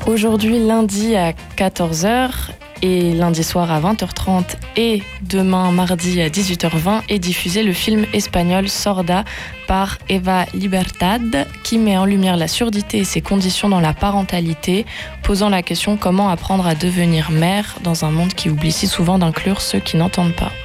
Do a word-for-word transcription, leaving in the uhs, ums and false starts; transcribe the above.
Aujourd'hui, lundi à quatorze heures et lundi soir à vingt heures trente et demain mardi à dix-huit heures vingt est diffusé le film espagnol Sorda par Eva Libertad qui met en lumière la surdité et ses conditions dans la parentalité, posant la question comment apprendre à devenir mère dans un monde qui oublie si souvent d'inclure ceux qui n'entendent pas.